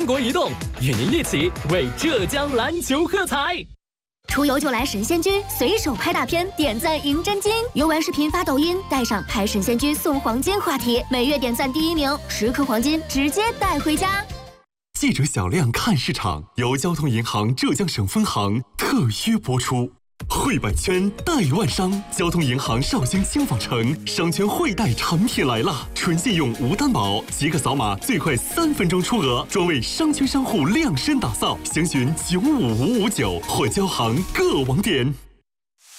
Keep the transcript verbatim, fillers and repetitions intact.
国移动与您一起为浙江篮球喝彩。 出游就来神仙居，随手拍大片，点赞赢真金。游玩视频发抖音，带上拍神仙居送黄金话题，每月点赞第一名，十颗黄金直接带回家。 记者小亮看市场，由交通银行浙江省分行特约播出。汇百圈代万商，交通银行绍兴轻纺城商圈汇贷产品来了，纯信用无担保，即可扫码，最快三分钟出额，专为商圈商户量身打造。详询九五五五九或交行各网点。